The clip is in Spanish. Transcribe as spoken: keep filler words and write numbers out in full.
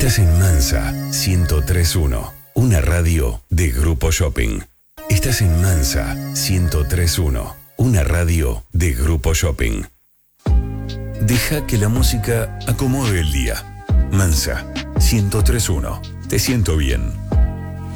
Estás en Mansa ciento tres punto uno, una radio de Grupo Shopping. Estás en Mansa ciento tres punto uno, una radio de Grupo Shopping. Deja que la música acomode el día. Mansa ciento tres punto uno. Te siento bien.